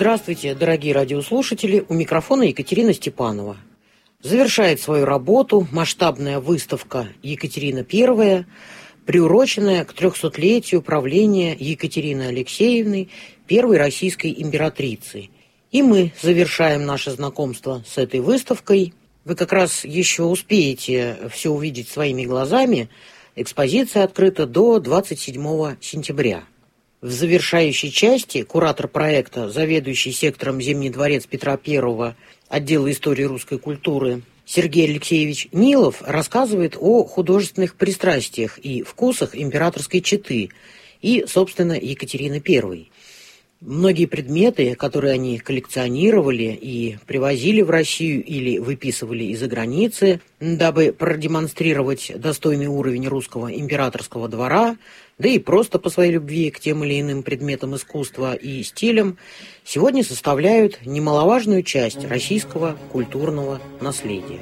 Здравствуйте, дорогие радиослушатели, у микрофона Екатерина Степанова. Завершает свою работу масштабная выставка «Екатерина I», приуроченная к 300-летию правления Екатерины Алексеевны, первой российской императрицы. И мы завершаем наше знакомство с этой выставкой. Вы как раз еще успеете все увидеть своими глазами. Экспозиция открыта до 27 сентября. В завершающей части куратор проекта, заведующий сектором Зимний дворец Петра I отдела истории русской культуры Сергей Алексеевич Нилов рассказывает о художественных пристрастиях и вкусах императорской четы и, собственно, Екатерины I. Многие предметы, которые они коллекционировали и привозили в Россию или выписывали из-за границы, дабы продемонстрировать достойный уровень русского императорского двора, да и просто по своей любви к тем или иным предметам искусства и стилям, сегодня составляют немаловажную часть российского культурного наследия.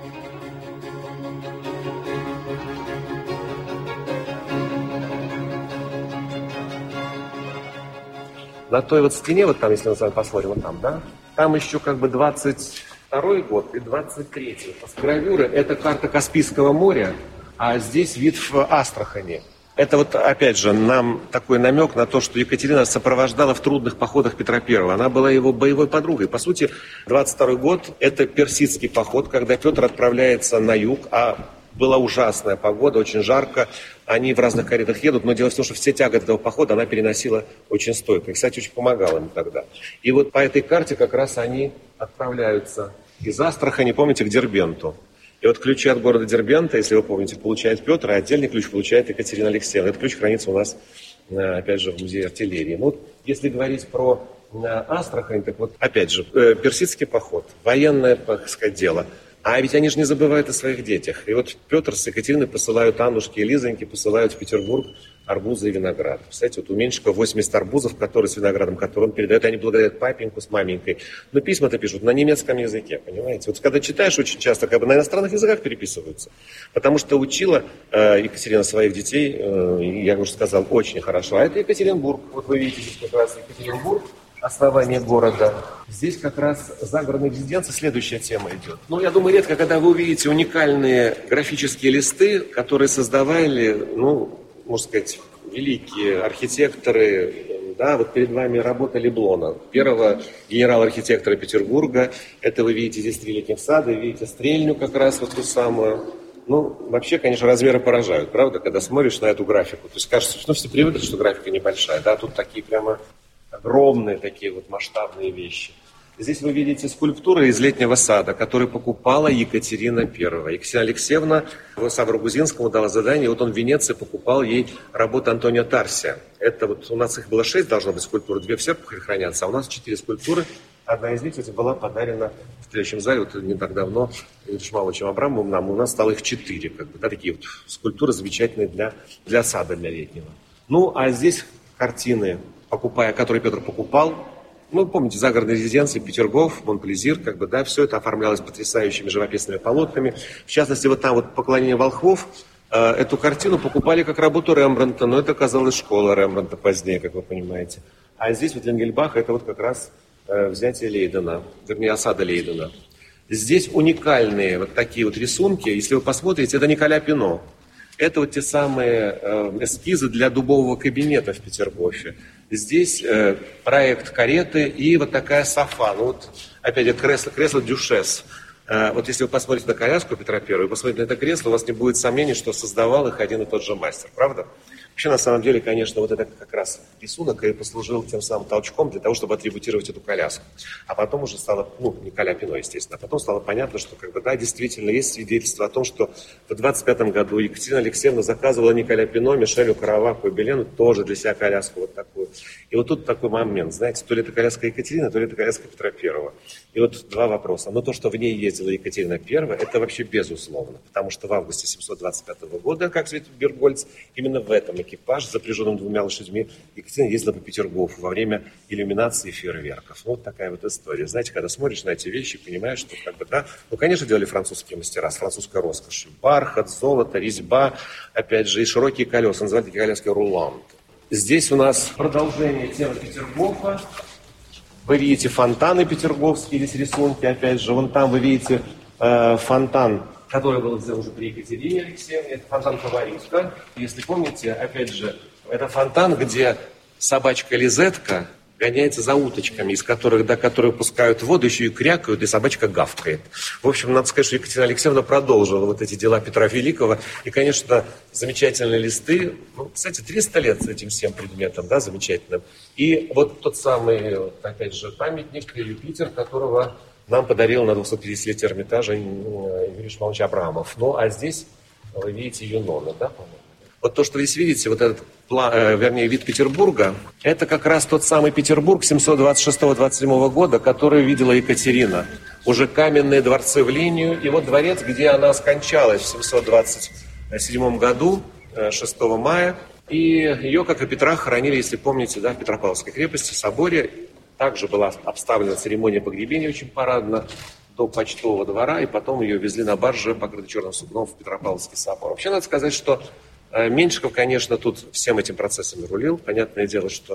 На той вот стене, вот там, если мы с вами посмотрим, вот там, да, там еще как бы 22-й год и 23-й. Гравюры – это карта Каспийского моря, а здесь вид в Астрахани. Это вот, опять же, нам такой намек на то, что Екатерина сопровождала в трудных походах Петра I. Она была его боевой подругой. По сути, 22-й год – это персидский поход, когда Петр отправляется на юг, а была ужасная погода, очень жарко. Они в разных каретах едут, но дело в том, что все тяготы этого похода она переносила очень стойко. И, кстати, очень помогала им тогда. И вот по этой карте как раз они отправляются из Астрахани, помните, к Дербенту. И вот ключи от города Дербента, если вы помните, получает Петр, а отдельный ключ получает Екатерина Алексеевна. Этот ключ хранится у нас, опять же, в музее артиллерии. Ну, вот, если говорить про Астрахань, так вот, опять же, персидский поход, военное, так сказать, дело. А ведь они же не забывают о своих детях. И вот Петр с Екатериной посылают Аннушке и Лизоньке, посылают в Петербург арбузы и виноград. Представляете, вот у Меньшикова 80 арбузов, которые с виноградом, которые он передает, они благодарят папеньку с маменькой. Но письма-то пишут на немецком языке, понимаете? Вот когда читаешь, очень часто как бы на иностранных языках переписываются. Потому что учила Екатерина своих детей, я уже сказал, очень хорошо. А это Екатеринбург. Вот вы видите здесь как раз Екатеринбург. Основание города. Здесь как раз загородная резиденция, следующая тема идет. Ну, я думаю, редко, когда вы увидите уникальные графические листы, которые создавали, ну, можно сказать, великие архитекторы. Да, вот перед вами работа Леблона, первого генерала-архитектора Петербурга. Это вы видите здесь 3 летних сада, видите стрельню как раз вот ту самую. Ну, вообще, конечно, размеры поражают, правда, когда смотришь на эту графику. То есть кажется, что все привыкли, что графика небольшая, да, тут такие прямо огромные такие вот масштабные вещи. Здесь вы видите скульптуры из летнего сада, которые покупала Екатерина I. Екатерина Алексеевна Савру Гузинскому дала задание, вот он в Венеции покупал ей работы Антонио Тарсия. Это вот у нас их было 6, должно быть скульптур, 2 в Серпухове хранятся, а у нас 4 скульптуры. Одна из них, кстати, была подарена в следующем зале, вот не так давно, Шмаловичем Абрамовым нам, у нас стало их 4, как бы, да, такие вот скульптуры замечательные для сада, для летнего. Ну, а здесь картины, которые Петр покупал. Ну, помните, загородные резиденции, Петергоф, Монплезир, как бы, да, все это оформлялось потрясающими живописными полотнами. В частности, вот там вот «Поклонение волхвов», эту картину покупали как работу Рембрандта, но это оказалась школа Рембрандта позднее, как вы понимаете. А здесь вот Энгельбах, это вот как раз взятие Лейдена, вернее, осада Лейдена. Здесь уникальные вот такие вот рисунки, если вы посмотрите, это Николя Пино. Это вот те самые эскизы для дубового кабинета в Петергофе. Здесь проект кареты и вот такая софа. Ну вот, опять же, кресло Дюшес. Вот если вы посмотрите на коляску Петра I и посмотрите на это кресло, у вас не будет сомнений, что создавал их один и тот же мастер. Правда? Вообще, на самом деле, конечно, вот это как раз рисунок и послужил тем самым толчком для того, чтобы атрибутировать эту коляску. А потом уже стало, ну, Николя Пино, естественно, а потом стало понятно, что, как бы, да, действительно, есть свидетельство о том, что в 25 году Екатерина Алексеевна заказывала Николя Пино, Мишелю Караваку и Белену тоже для себя коляску вот такую. И вот тут такой момент, знаете, то ли это коляска Екатерины, то ли это коляска Петра I. И вот 2 вопроса. Но то, что в ней ездила Екатерина I, это вообще безусловно, потому что в августе 725 года, как заметил Бергольц, именно в этом экипаж, запряженным 2 лошадьми, Екатерина ездила по Петергофу во время иллюминации фейерверков. Ну, вот такая вот история. Знаете, когда смотришь на эти вещи, понимаешь, что, как бы, да, ну, конечно, делали французские мастера с французской роскошью. Бархат, золото, резьба, опять же, и широкие колеса, называют такие коляски рулант. Здесь у нас продолжение темы Петергофа. Вы видите фонтаны петерговские, здесь рисунки, опять же. Вон там вы видите фонтан, который был сделан уже при Екатерине Алексеевне. Это фонтан Фаворитка. Если помните, опять же, это фонтан, где собачка Лизетка гоняется за уточками, которые пускают воду, еще и крякают, и собачка гавкает. В общем, надо сказать, что Екатерина Алексеевна продолжила вот эти дела Петра Великого. И, конечно, замечательные листы. Ну, кстати, 300 лет с этим всем предметом, да, замечательным. И вот тот самый, опять же, памятник Юпитер, которого нам подарил на 250-летие Эрмитажа Юрий Шмалович Абрамов. Ну, а здесь вы видите Юнона, да, по-моему? Вот то, что вы здесь видите, вот этот вид Петербурга, это как раз тот самый Петербург 726-27 года, который видела Екатерина. Уже каменные дворцы в линию. И вот дворец, где она скончалась в 727 году, 6 мая. И ее, как и Петра, хоронили, если помните, да, в Петропавловской крепости, в соборе. Также была обставлена церемония погребения очень парадно до почтового двора, и потом ее везли на барже, покрытой черным сукном, в Петропавловский собор. Вообще, надо сказать, что Меньшиков, конечно, тут всем этим процессом рулил. Понятное дело, что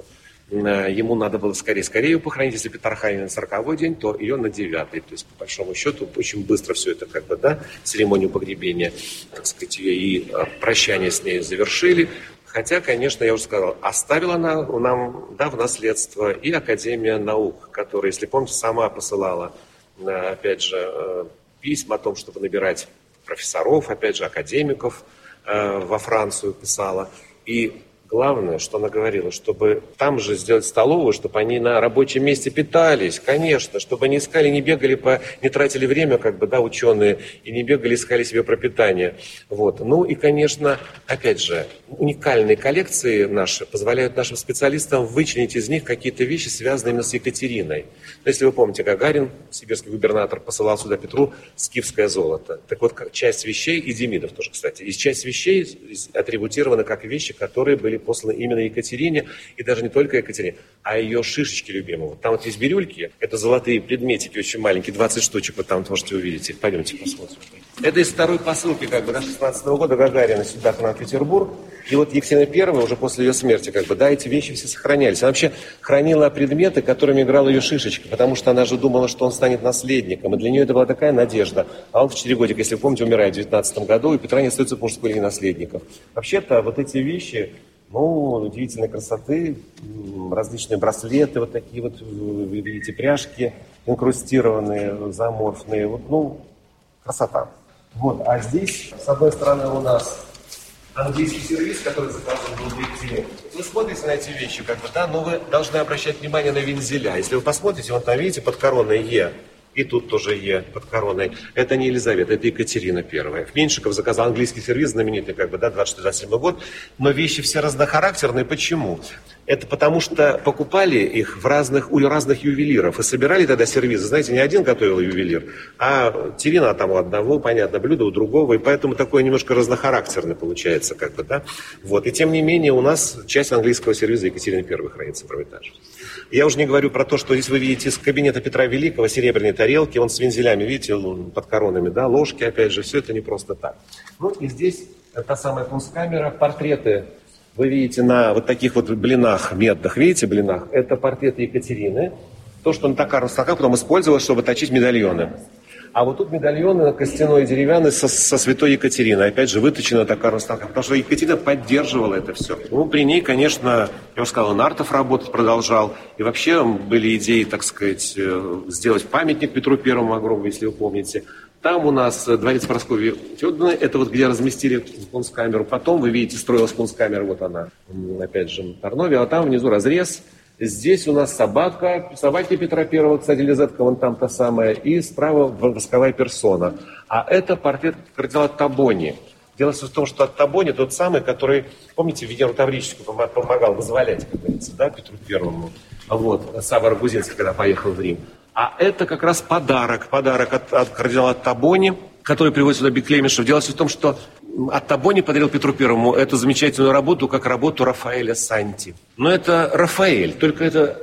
ему надо было скорее ее похоронить. Если Петр хоронили на 40-й день, то ее на 9-й. То есть, по большому счету, очень быстро все это, как бы, да, церемонию погребения, так сказать, и прощание с ней завершили. Хотя, конечно, я уже сказал, оставила она нам, да, в наследство и Академия наук, которая, если помните, сама посылала, опять же, письма о том, чтобы набирать профессоров, опять же, академиков, во Францию писала. И главное, что она говорила, чтобы там же сделать столовую, чтобы они на рабочем месте питались, конечно, чтобы они искали, не бегали, не тратили время, как бы, да, ученые, и не бегали, искали себе пропитание. Вот. Ну и, конечно, опять же, уникальные коллекции наши позволяют нашим специалистам вычленить из них какие-то вещи, связанные именно с Екатериной. Но если вы помните, Гагарин, сибирский губернатор, посылал сюда Петру скифское золото. Так вот, часть вещей, и Демидов тоже, кстати, и часть вещей атрибутированы как вещи, которые были посланы именно Екатерине, и даже не только Екатерине, а ее шишечки любимые. Вот там вот есть бирюльки, это золотые предметики очень маленькие, 20 штучек, вот там можете увидеть. Пойдемте посмотрим. Это из второй посылки, как бы, до 16-го года Гагарина сюда, к нам в Петербург. И вот Екатерина I, уже после ее смерти, как бы, да, эти вещи все сохранялись. Она вообще хранила предметы, которыми играла ее шишечка, потому что она же думала, что он станет наследником, и для нее это была такая надежда. А он в 4 годика, если вы помните, умирает в 19 году, и Петра не остается в мужской линии наследников. Вообще-то вот эти вещи, ну, удивительной красоты, различные браслеты, вот такие вот, вы видите, пряжки инкрустированные, заморфные, вот, ну, красота. Вот, а здесь, с одной стороны, у нас английский сервиз, который заказан был в Екатерине. Вы смотрите на эти вещи, как бы, да, но вы должны обращать внимание на вензеля. Если вы посмотрите, вот там, видите, под короной Е, и тут тоже Е под короной. Это не Елизавета, это Екатерина I. Меньшиков заказал английский сервиз, знаменитый, как бы, да, 26-27 год. Но вещи все разнохарактерные. Почему? Это потому что покупали их у разных ювелиров. И собирали тогда сервизы. Знаете, не один готовил ювелир, а терина там у одного, понятно, блюдо у другого. И поэтому такое немножко разнохарактерное получается, как бы, да. Вот. И тем не менее у нас часть английского сервиза Екатерины I хранится в Эрмитаже. Я уже не говорю про то, что здесь вы видите из кабинета Петра Великого серебряные тарелки, он с вензелями, видите, под коронами, да, ложки, опять же, все это не просто так. Ну и здесь та самая кунсткамера, портреты, вы видите на вот таких вот блинах медных, видите, блинах, это портреты Екатерины, то, что на токарных станках потом использовалось, чтобы точить медальоны. А вот тут медальоны костяной и деревянный со святой Екатериной. Опять же, выточено на токарных станках. Потому что Екатерина поддерживала это все. Ну, при ней, конечно, я уже сказал, Нартов работать продолжал. И вообще были идеи, так сказать, сделать памятник Петру Первому огромный, если вы помните. Там у нас дворец Прасковьи Федоровны, это вот где разместили кунсткамеру. Потом, вы видите, строилась кунсткамера, вот она, опять же, в Тарнове. А там внизу разрез. Здесь у нас собаки Петра Первого, кстати, Лизетка, вон там та самая, и справа восковая персона. А это портрет кардинала Табони. Дело в том, что от Табони тот самый, который, помните, Венеру Таврическую помогал вызволять, как говорится, да, Петру Первому. Вот, Савва Рагузинский, когда поехал в Рим. А это как раз подарок от кардинала Табони, который приводит сюда Беклемишев. Дело в том, что от Табони подарил Петру Первому эту замечательную работу, как работу Рафаэля Санти. Но это Рафаэль, только это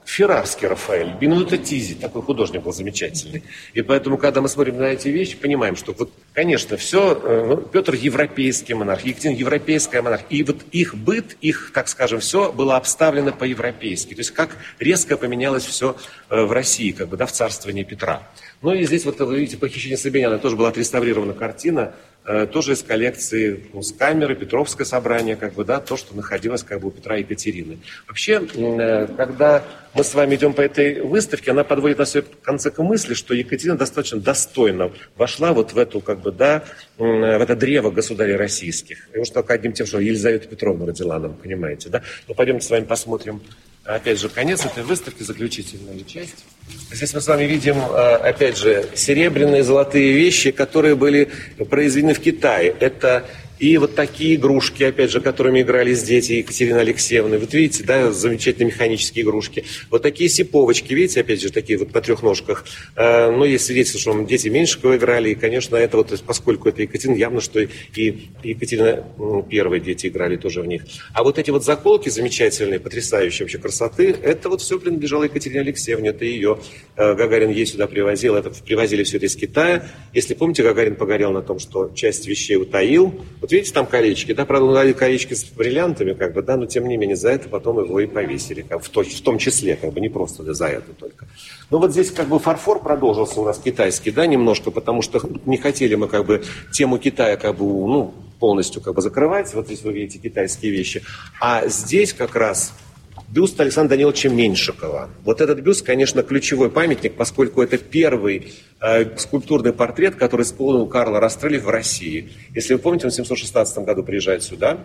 Феррарский Рафаэль, Бенвенуто Тизи, такой художник был замечательный. И поэтому, когда мы смотрим на эти вещи, понимаем, что, вот, конечно, все, Петр европейский монарх, Екатерина европейская монарх, и вот их быт, их, так скажем, все было обставлено по-европейски. То есть как резко поменялось все в России, как бы, да, в царствовании Петра. Ну и здесь, вот, вы видите, «Похищение Собяняна» тоже была отреставрирована картина, тоже из коллекции Мускамеры, Петровское собрание, как бы, да, то, что находилось как бы у Петра и Екатерины. Вообще, когда мы с вами идем по этой выставке, она подводит нас в конце к мысли, что Екатерина достаточно достойно вошла вот в эту, как бы, да, в это древо государей российских. И уж только одним тем, что Елизавета Петровна родила нам, понимаете, да? Ну, пойдемте с вами посмотрим, опять же, конец этой выставки, заключительная часть. Здесь мы с вами видим, опять же, серебряные, золотые вещи, которые были произведены в Китае. Это и вот такие игрушки, опять же, которыми игрались дети Екатерины Алексеевны. Вот видите, да, замечательные механические игрушки. Вот такие сиповочки, видите, опять же, такие вот на трех ножках. Но есть свидетельство, что дети Меньшикова играли. И, конечно, это вот, поскольку это Екатерина, явно, что и Екатерина первые дети играли тоже в них. А вот эти вот заколки замечательные, потрясающие вообще красоты, это вот все принадлежало Екатерине Алексеевне. Это ее Гагарин ей сюда привозил. Это привозили все это из Китая. Если помните, Гагарин погорел на том, что часть вещей утаил. Вот видите, там колечки, да, правда, он дали колечки с бриллиантами, как бы, да, но тем не менее за это потом его и повесили, как, в том числе, как бы, не просто за это только. Но вот здесь, как бы, фарфор продолжился у нас китайский, да, немножко, потому что не хотели мы, как бы, тему Китая, как бы, ну, полностью, как бы, закрывать, вот здесь вы видите китайские вещи, а здесь как раз бюст Александра Даниловича Меньшикова. Вот этот бюст, конечно, ключевой памятник, поскольку это первый скульптурный портрет, который исполнил Карл Растрелли в России. Если вы помните, он в 716 году приезжает сюда,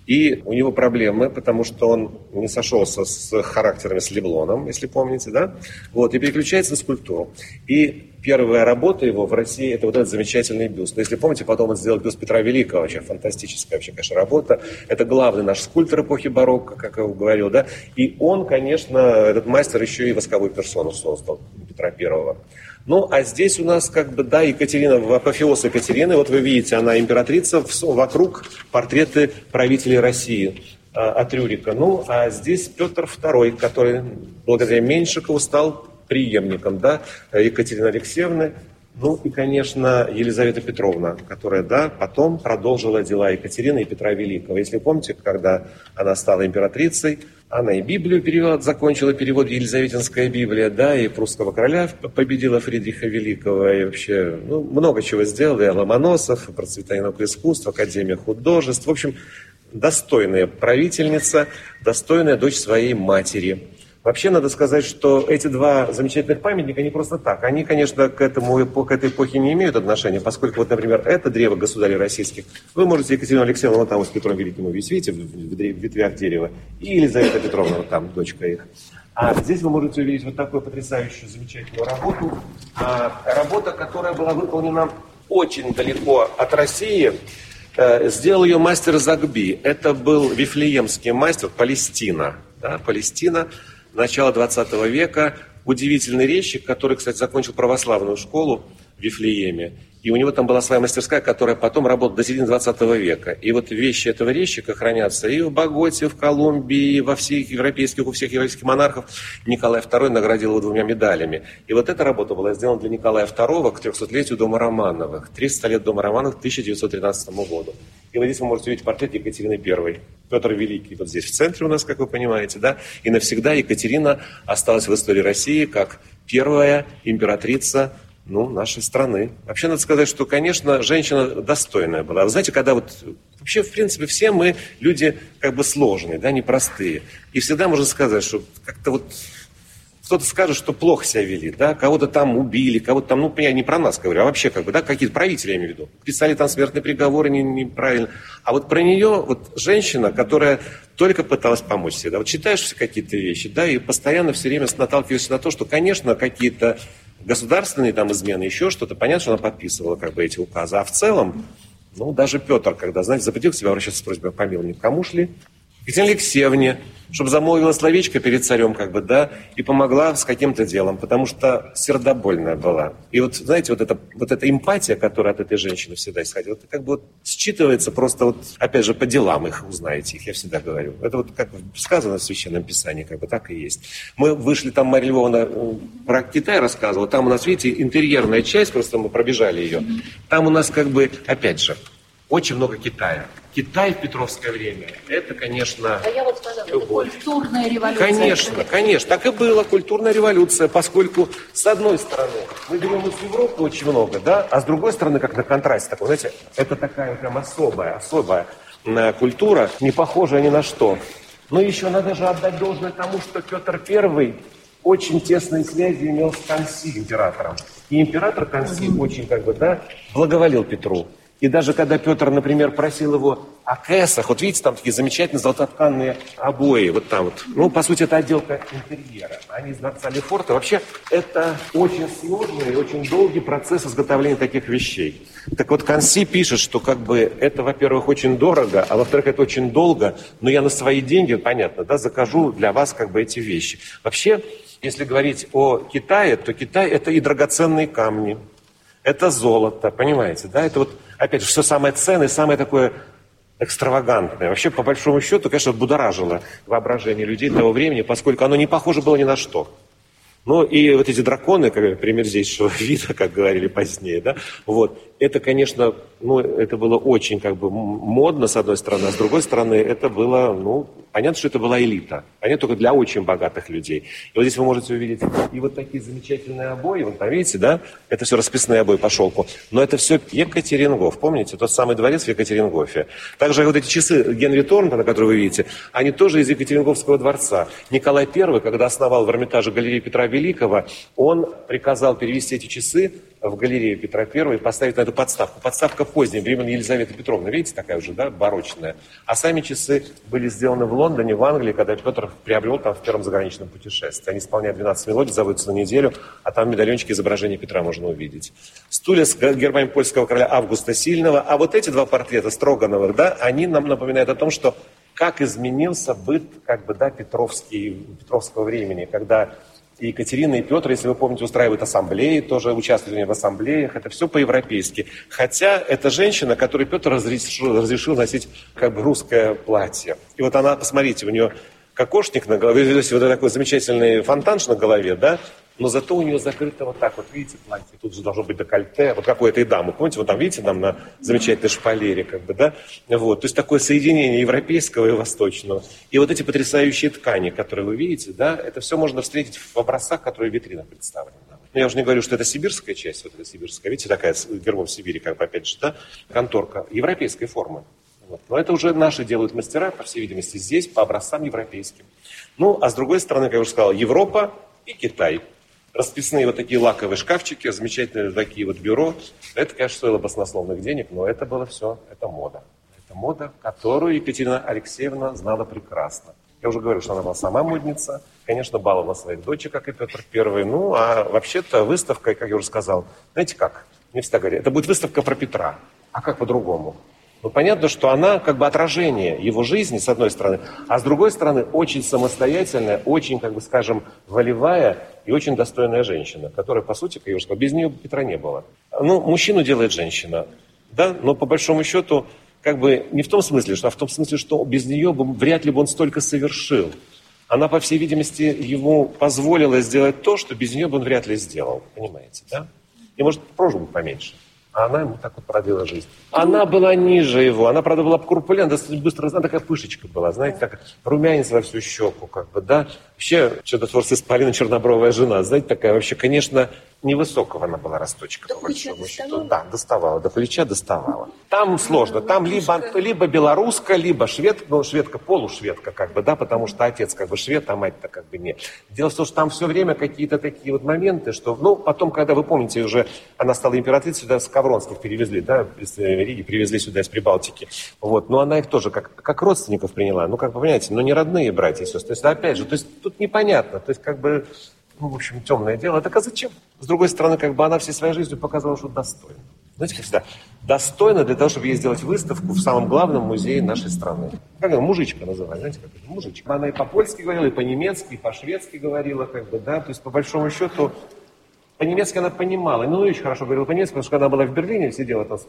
и у него проблемы, потому что он не сошелся с характерами с Леблоном, если помните, да? Вот, и переключается на скульптуру. И первая работа его в России – это вот этот замечательный бюст. Но если помните, потом он сделал бюст Петра Великого, вообще фантастическая, вообще, конечно, работа. Это главный наш скульптор эпохи барокко, как я говорил, да? И он, конечно, этот мастер еще и восковую персону создал, Петра Первого. Ну, а здесь у нас, как бы, да, Екатерина, апофеоз Екатерины, вот вы видите, она императрица, вокруг портреты правителей России от Рюрика. Ну, а здесь Петр II, который благодаря Меньшикову стал преемником, да, Екатерины Алексеевны. Ну и, конечно, Елизавета Петровна, которая, да, потом продолжила дела Екатерины и Петра Великого. Если помните, когда она стала императрицей, она и Библию перевела, закончила перевод Елизаветинская Библия, да, и прусского короля победила Фридриха Великого, и вообще, ну, много чего сделала, и Ломоносов, и процветание наук и искусств, Академия художеств. В общем, достойная правительница, достойная дочь своей матери. Вообще, надо сказать, что эти два замечательных памятника не просто так. Они, конечно, к этой эпохе не имеют отношения, поскольку, вот, например, это древо государей российских. Вы можете Екатерину Алексеевну вот там с Петром Великим увидеть, видите, в ветвях дерева, и Елизавета Петровна, вот там, дочка их. А здесь вы можете увидеть вот такую потрясающую, замечательную работу. Работа, которая была выполнена очень далеко от России. Сделал ее мастер Загби. Это был вифлеемский мастер, Палестина. Да, Палестина. Начала 20 века, удивительный резчик, который, кстати, закончил православную школу в Вифлееме. И у него там была своя мастерская, которая потом работала до середины 20 века. И вот вещи этого резчика хранятся и в Боготе, в Колумбии, и во всех европейских, у всех европейских монархов. Николай II наградил его 2 медалями. И вот эта работа была сделана для Николая II к 300-летию Дома Романовых. 300 лет Дома Романовых к 1913 году. И вот здесь вы можете увидеть портрет Екатерины I. Петр Великий вот здесь в центре у нас, как вы понимаете, да? И навсегда Екатерина осталась в истории России как первая императрица, ну, нашей страны. Вообще, надо сказать, что, конечно, женщина достойная была. Вы знаете, когда вот... Вообще, в принципе, все мы люди как бы сложные, да, непростые. И всегда можно сказать, что как-то вот... Кто-то скажет, что плохо себя вели, да, кого-то там убили, кого-то там, ну, я не про нас говорю, а вообще, как бы, да, какие-то правители, я имею в виду, писали там смертные приговоры неправильно. А вот про нее, вот женщина, которая только пыталась помочь себе, да, вот читаешь все какие-то вещи, да, и постоянно все время наталкиваешься на то, что, конечно, какие-то государственные там измены, еще что-то, понятно, что она подписывала, как бы, эти указы, а в целом, ну, даже Петр, когда, знаете, запретил к себе обращаться с просьбой о помиловании, кому шли? Екатерине Алексеевне, чтобы замолвила словечко перед царем, как бы, да, и помогла с каким-то делом, потому что сердобольная была. И вот, знаете, вот эта эмпатия, которая от этой женщины всегда исходила, это как бы вот считывается просто вот, опять же, по делам их узнаете, их я всегда говорю. Это вот как сказано в Священном Писании, как бы так и есть. Мы вышли, там Марья Львовна про Китай рассказывала, там у нас, видите, интерьерная часть, просто мы пробежали ее, там у нас как бы, опять же, очень много Китая. Китай в Петровское время, это, конечно... А я вот сказала, это культурная революция. Конечно, конечно, так и было, культурная революция, поскольку, с одной стороны, мы берем из Европы очень много, да, а с другой стороны, как на контрасте такой, знаете, это такая прям особая культура, не похожая ни на что. Но еще надо же отдать должное тому, что Петр I очень тесные связи имел с Канси, императором. И император Канси очень, как бы, да, благоволил Петру. И даже когда Петр, например, просил его о кэсах, вот видите, там такие замечательные золототканные обои, вот там вот. Ну, по сути, это отделка интерьера. Они из дворца Лефорта. Вообще, это очень сложный и очень долгий процесс изготовления таких вещей. Так вот, Канси пишет, что как бы это, во-первых, очень дорого, а во-вторых, это очень долго, но я на свои деньги, понятно, да, закажу для вас как бы эти вещи. Вообще, если говорить о Китае, то Китай – это и драгоценные камни, это золото, понимаете, да, это вот, опять же, все самое ценное, самое такое экстравагантное. Вообще, по большому счету, конечно, будоражило воображение людей того времени, поскольку оно не похоже было ни на что. Ну, и вот эти драконы, как примерзейшего вида, как говорили позднее, да, вот, это, конечно, ну, это было очень, как бы, модно, с одной стороны, а с другой стороны, это было, ну, понятно, что это была элита, понятно, только для очень богатых людей. И вот здесь вы можете увидеть и вот такие замечательные обои, вот там, видите, да, это все расписные обои по шелку, но это все Екатерингоф, помните, тот самый дворец в Екатерингофе. Также вот эти часы Генри Торнтона, которые вы видите, они тоже из Екатеринговского дворца. Николай I, когда основал в Эрмитаже галерею Петра Великого, он приказал перевести эти часы в галерею Петра I и поставить на эту подставку. Подставка поздняя, времен Елизаветы Петровны, видите, такая уже, да, барочная. А сами часы были сделаны в Лондоне, в Англии, когда Петр приобрел там в первом заграничном путешествии. Они исполняют 12 мелодий, зовутся на неделю, а там медальончики изображения Петра можно увидеть. Стулья с гербами польского короля Августа Сильного. А вот эти два портрета Строгановых, да, они нам напоминают о том, что как изменился быт, как бы, да, петровского времени, когда и Екатерина, и Петр, если вы помните, устраивают ассамблеи, тоже участвовали в ассамблеях, это все по-европейски. Хотя это женщина, которой Петр разрешил носить как бы русское платье. И вот она, посмотрите, у нее кокошник на голове, то есть вот такой замечательный фонтанш на голове, да, но зато у нее закрыто вот так вот, видите, платье, тут же должно быть декольте, вот как у этой дамы, помните, вот там, видите, там на замечательной шпалере, как бы, да, вот, то есть такое соединение европейского и восточного. И вот эти потрясающие ткани, которые вы видите, да, это все можно встретить в образцах, которые в витринах представлены. Но я уже не говорю, что это сибирская часть, вот эта сибирская, видите, такая с гербом Сибири, как бы, опять же, да, конторка европейской формы. Вот. Но это уже наши делают мастера, по всей видимости, здесь по образцам европейским. Ну, а с другой стороны, как я уже сказал, Европа и Китай. Расписные вот такие лаковые шкафчики, замечательные такие вот бюро. Это, конечно, стоило баснословных денег, но это было все, это мода. Это мода, которую Екатерина Алексеевна знала прекрасно. Я уже говорил, что она была сама модница, конечно, баловала своих дочек, как и Петр I. Ну, а вообще-то выставка, как я уже сказал, знаете как, мне всегда говорят, это будет выставка про Петра, а как по-другому? Ну, понятно, что она как бы отражение его жизни, с одной стороны, а с другой стороны, очень самостоятельная, очень, как бы скажем, волевая и очень достойная женщина, которая, по сути, как я уже сказал, без нее Петра не было. Ну, мужчину делает женщина, да, но по большому счету, как бы не в том смысле, что, а в том смысле, что без нее вряд ли бы он столько совершил. Она, по всей видимости, ему позволила сделать то, что без нее бы он вряд ли сделал, понимаете, да? И, может, прожил бы поменьше. А она ему так вот продлила жизнь. Она была ниже его, она, правда, была корпулентна, достаточно быстро, она такая пышечка была, знаете, так румянец во всю щеку, как бы, да. Вообще, чудотворцы Исполина, чернобровая жена, знаете, такая вообще, конечно, невысокого она была росточка, по большому счету. Да, доставала, до плеча доставала. Там сложно, там либо белоруска, либо шведка, ну, шведка, полушведка, как бы, да, потому что отец как бы швед, а мать-то как бы нет. Дело в том, что там все время какие-то такие вот моменты, что, ну, потом, когда, вы помните, уже она стала императрицей, сюда с Ковронских перевезли, да, из Риги привезли сюда из Прибалтики. Вот, но она их тоже как родственников приняла, ну, как вы понимаете, но не родные братья и сестры. То есть, опять же, то есть тут непонятно, то есть, как бы, ну, в общем, темное дело. Так а зачем? С другой стороны, как бы она всей своей жизнью показала, что достойна. знаете, как всегда, достойна для того, чтобы ей сделать выставку в самом главном музее нашей страны. Как она, мужичка называют, знаете, как это, мужичка. Она и по-польски говорила, и по-немецки, и по-шведски говорила, как бы, да, то есть, по большому счету, по-немецки она понимала, ну, очень хорошо говорила по-немецки, потому что когда она была в Берлине, сидела там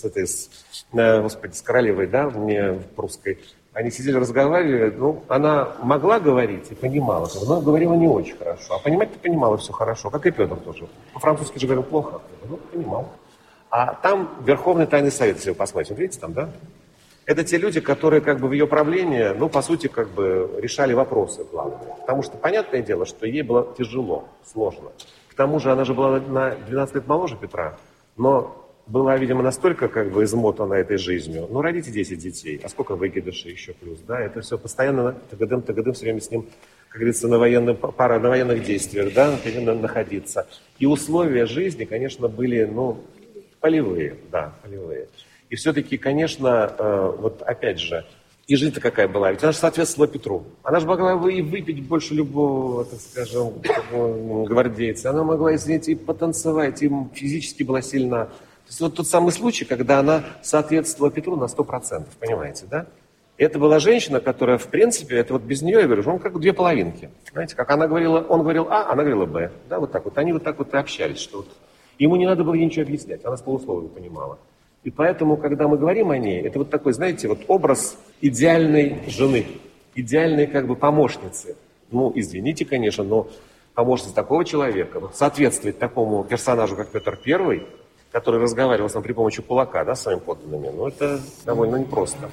с королевой, да, мне прусской, они сидели, разговаривали, ну, она могла говорить и понимала, но говорила не очень хорошо, а понимать-то понимала все хорошо, как и Петр тоже. По-французски же говорил плохо, ну, понимал. А там Верховный Тайный Совет, если вы посмотрите, видите там, да? Это те люди, которые как бы в ее правлении, ну, по сути, как бы решали вопросы главные. Потому что, понятное дело, что ей было тяжело, сложно. К тому же она же была на 12 лет моложе Петра, но была, видимо, настолько как бы измотана этой жизнью. Ну, родите 10 детей, а сколько выкидышей еще плюс, да? Это все постоянно, тагадым, все время с ним, как говорится, на военных действиях, да, находиться. И условия жизни, конечно, были, ну, полевые, да, полевые. И все-таки, конечно, вот опять же, и жизнь-то какая была, ведь она же соответствовала Петру. Она же могла и выпить больше любого, так скажем, гвардейца. Она могла, извините, и потанцевать, и физически была сильна. То есть вот тот самый случай, когда она соответствовала Петру на 100%, понимаете, да? И это была женщина, которая, в принципе, это вот без нее, я говорю, он как две половинки. Знаете, как она говорила, он говорил А, она говорила Б. Да, вот так вот. Они вот так вот и общались, что вот ему не надо было ей ничего объяснять, она с полуслова понимала. И поэтому, когда мы говорим о ней, это вот такой, знаете, вот образ идеальной жены, идеальной как бы помощницы. Ну, извините, конечно, но помощница такого человека, вот соответствовать такому персонажу, как Петр I, который разговаривал с ним при помощи кулака, да, с своими подданными, ну, это довольно непросто.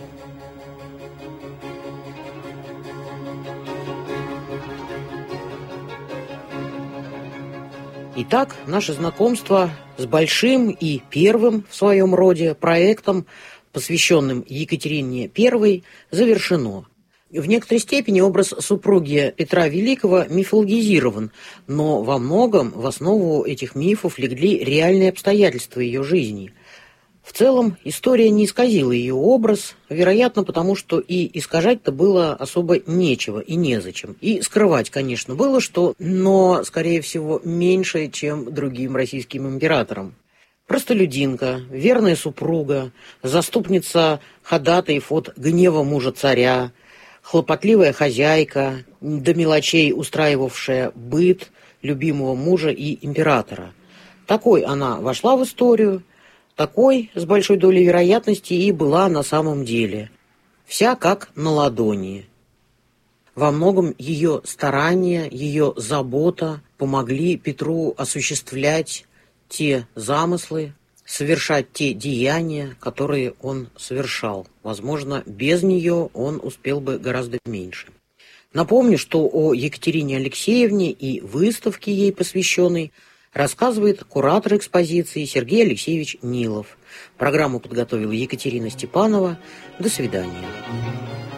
Итак, наше знакомство с большим и первым в своем роде проектом, посвященным Екатерине I, завершено. В некоторой степени образ супруги Петра Великого мифологизирован, но во многом в основу этих мифов легли реальные обстоятельства ее жизни. В целом, история не исказила ее образ, вероятно, потому что и искажать-то было особо нечего и незачем. И скрывать, конечно, было что, но, скорее всего, меньше, чем другим российским императорам. Простолюдинка, верная супруга, заступница ходатаев от гнева мужа царя, хлопотливая хозяйка, до мелочей устраивавшая быт любимого мужа и императора. Такой она вошла в историю, такой, с большой долей вероятности, и была на самом деле. Вся как на ладони. Во многом ее старания, ее забота помогли Петру осуществлять те замыслы, совершать те деяния, которые он совершал. Возможно, без нее он успел бы гораздо меньше. Напомню, что о Екатерине Алексеевне и выставке ей посвященной рассказывает куратор экспозиции Сергей Алексеевич Нилов. Программу подготовила Екатерина Степанова. До свидания.